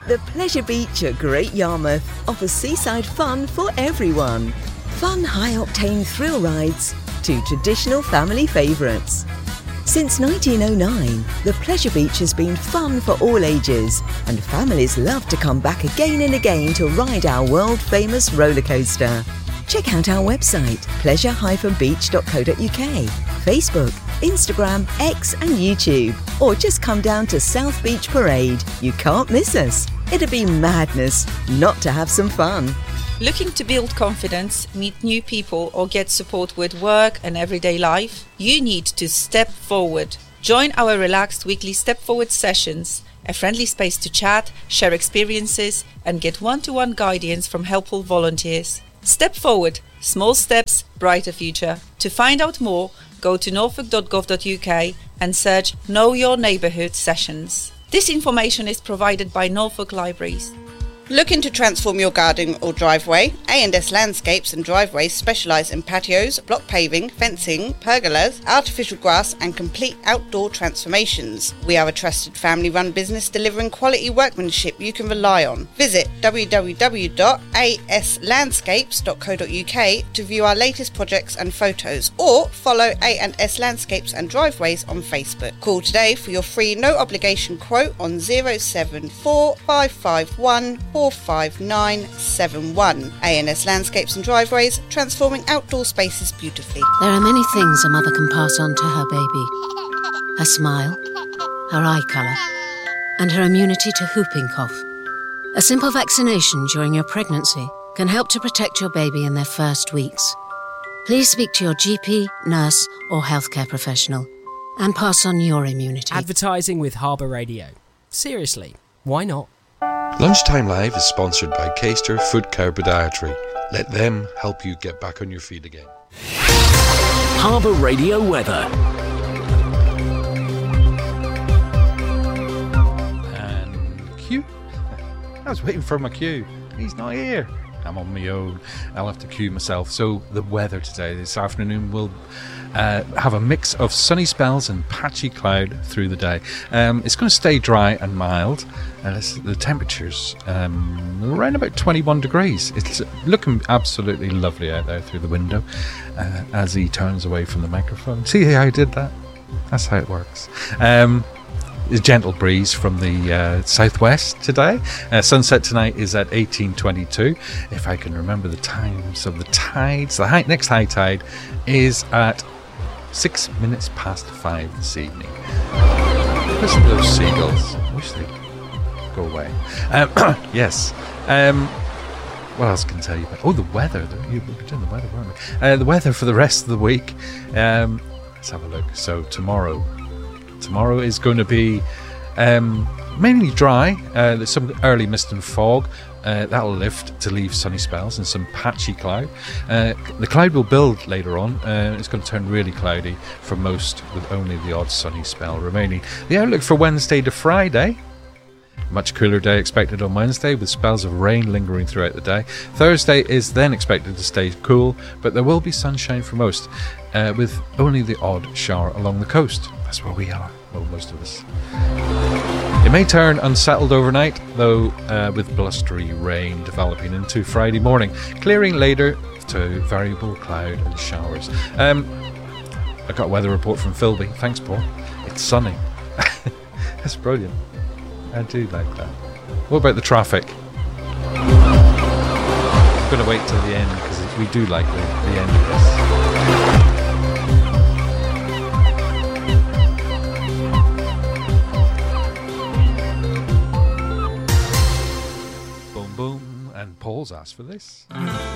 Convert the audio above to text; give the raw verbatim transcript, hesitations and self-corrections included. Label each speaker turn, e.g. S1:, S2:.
S1: The Pleasure Beach at Great Yarmouth offers seaside fun for everyone. Fun high-octane thrill rides to traditional family favourites. Since nineteen oh nine, the Pleasure Beach has been fun for all ages, and families love to come back again and again to ride our world-famous roller coaster. Check out our website, pleasure dash beach dot co dot uk, Facebook, Instagram, X and YouTube, or just come down to South Beach Parade. You can't miss us. It'd be madness not to have some fun.
S2: Looking to build confidence, meet new people or get support with work and everyday life? You need to step forward. Join our relaxed weekly Step Forward sessions, a friendly space to chat, share experiences and get one-to-one guidance from helpful volunteers. Step Forward. Small steps, brighter future. To find out more, go to norfolk dot gov dot uk and search Know Your Neighbourhood sessions. This information is provided by Norfolk Libraries.
S3: Looking to transform your garden or driveway? A and S Landscapes and Driveways specialise in patios, block paving, fencing, pergolas, artificial grass and complete outdoor transformations. We are a trusted family-run business delivering quality workmanship you can rely on. Visit w w w dot a s landscapes dot co dot uk to view our latest projects and photos, or follow A and S Landscapes and Driveways on Facebook. Call today for your free no-obligation quote on zero seven four five five one four five nine seven one. A and S Landscapes and Driveways, transforming outdoor spaces beautifully.
S4: There are many things a mother can pass on to her baby. Her smile, her eye colour, and her immunity to whooping cough. A simple vaccination during your pregnancy can help to protect your baby in their first weeks. Please speak to your G P, nurse or healthcare professional and pass on your immunity.
S5: Advertising with Harbour Radio. Seriously, why not?
S6: Lunchtime Live is sponsored by Caister Foot Care Podiatry. Let them help you get back on your feet again.
S7: Harbour Radio weather.
S8: And Q? I was waiting for my Q. He's not here. I'm on my own. I'll have to cue myself. So the weather today, this afternoon, will uh, have a mix of sunny spells and patchy cloud through the day. Um, it's going to stay dry and mild. Uh, the temperatures um, around about twenty-one degrees. It's looking absolutely lovely out there through the window uh, as he turns away from the microphone. See how I did that? That's how it works. Um, A gentle breeze from the uh, southwest today. Uh, sunset tonight is at eighteen twenty-two. If I can remember the times of the tides, the high, next high tide is at six minutes past five this evening. Listen to those seagulls. I wish they'd go away. Um, yes. Um, what else can I tell you about? Oh, the weather. We were doing the weather, weren't we? Uh, the weather for the rest of the week. Um, let's have a look. So tomorrow. Tomorrow is going to be um, mainly dry. Uh, there's some early mist and fog. Uh, that'll lift to leave sunny spells and some patchy cloud. Uh, the cloud will build later on. Uh, it's going to turn really cloudy for most, with only the odd sunny spell remaining. The outlook for Wednesday to Friday. Much cooler day expected on Wednesday, with spells of rain lingering throughout the day. Thursday is then expected to stay cool, but there will be sunshine for most, uh, with only the odd shower along the coast. That's where we are, well, most of us. It may turn unsettled overnight, though, uh, with blustery rain developing into Friday morning, clearing later to variable cloud and showers. Um, I got a weather report from Philby. Thanks, Paul. It's sunny. That's brilliant. I do like that. What about the traffic? I'm going to wait till the end because we do like the, the end of this. Boom, boom. And Paul's asked for this.